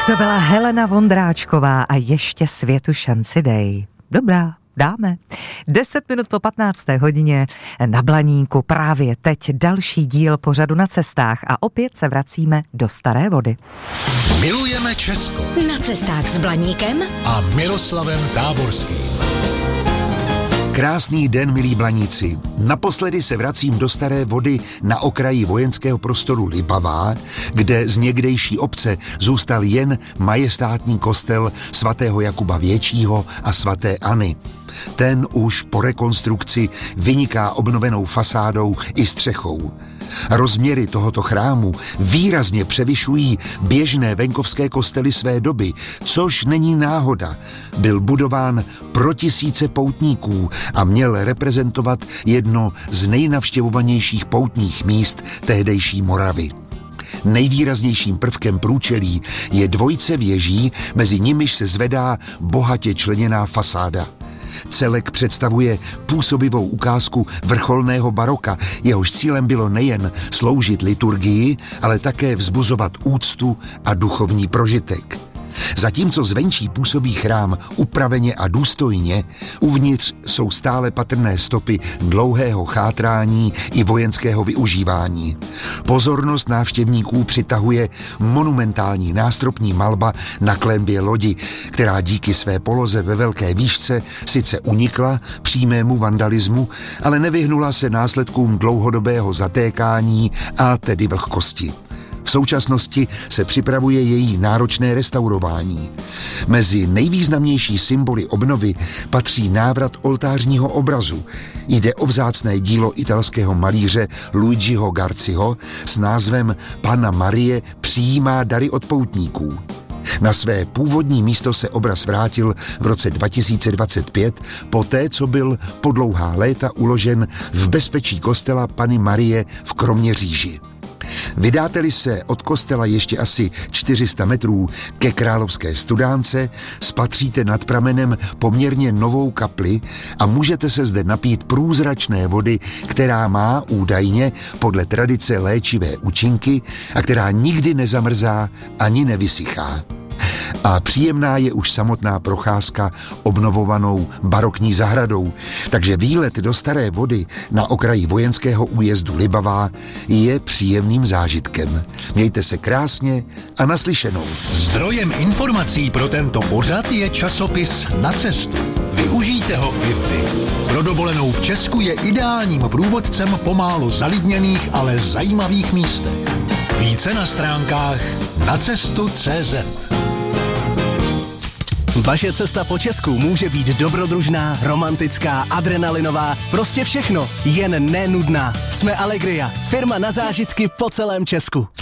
Tak to byla Helena Vondráčková a ještě světu šanci dej. Dobrá, dáme. 10 minut po 15. hodině na Blaníku právě teď další díl pořadu Na cestách a opět se vracíme do Staré Vody. Milujeme Česko. Na cestách s Blaníkem A Miroslavem Táborským. Krásný den, milí Blaníci. Naposledy se vracím do Staré Vody na okraji vojenského prostoru Libavá, kde z někdejší obce zůstal jen majestátní kostel svatého Jakuba Většího a svaté Anny. Ten už po rekonstrukci vyniká obnovenou fasádou i střechou. Rozměry tohoto chrámu výrazně převyšují běžné venkovské kostely své doby, což není náhoda. Byl budován pro tisíce poutníků a měl reprezentovat jedno z nejnavštěvovanějších poutních míst tehdejší Moravy. Nejvýraznějším prvkem průčelí je dvojice věží, mezi nimiž se zvedá bohatě členěná fasáda. Celek představuje působivou ukázku vrcholného baroka, jehož cílem bylo nejen sloužit liturgii, ale také vzbuzovat úctu a duchovní prožitek. Zatímco zvenčí působí chrám upraveně a důstojně, uvnitř jsou stále patrné stopy dlouhého chátrání i vojenského využívání. Pozornost návštěvníků přitahuje monumentální nástropní malba na klenbě lodi, která díky své poloze ve velké výšce sice unikla přímému vandalismu, ale nevyhnula se následkům dlouhodobého zatékání a tedy vlhkosti. V současnosti se připravuje její náročné restaurování. Mezi nejvýznamnější symboly obnovy patří návrat oltářního obrazu. Jde o vzácné dílo italského malíře Luigiho Garciho s názvem Panna Marie přijímá dary od poutníků. Na své původní místo se obraz vrátil v roce 2025, poté co byl po dlouhá léta uložen v bezpečí kostela Panny Marie v Kroměříži. Vydáte-li se od kostela ještě asi 400 metrů ke Královské Studánce, spatříte nad pramenem poměrně novou kapli a můžete se zde napít průzračné vody, která má údajně podle tradice léčivé účinky a která nikdy nezamrzá ani nevysychá. A příjemná je už samotná procházka obnovovanou barokní zahradou, takže výlet do Staré Vody na okraji vojenského újezdu Libavá je příjemným zážitkem. Mějte se krásně a naslyšenou. Zdrojem informací pro tento pořad je časopis Na cestu. Využijte ho i vy. Pro dovolenou v Česku je ideálním průvodcem po málo zalidněných, ale zajímavých místech. Více na stránkách nacestu.cz. Vaše cesta po Česku může být dobrodružná, romantická, adrenalinová, prostě všechno, jen nenudná. Jsme Allegria, firma na zážitky po celém Česku.